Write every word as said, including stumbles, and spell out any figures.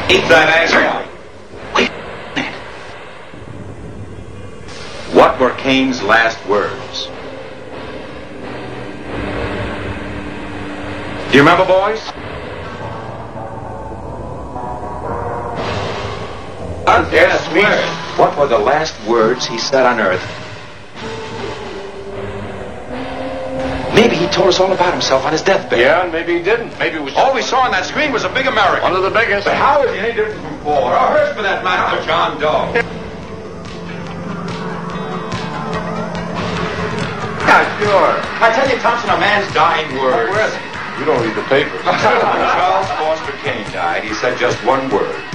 Eat that ass. Wait a minute. What were Cain's last words? Do you remember, boys? Yes, words. What were the last words he said on earth? Maybe he told us all about himself on his deathbed. Yeah, and maybe he didn't. Maybe it was... All we saw on that screen was a big American. One of the biggest. But how is he any different from Ford? Or Hearst, for that matter, John Doe? Yeah, sure. I tell you, Thompson, a man's dying words. Where is he? You don't read the paper. When Charles Foster Kane died, he said just one word.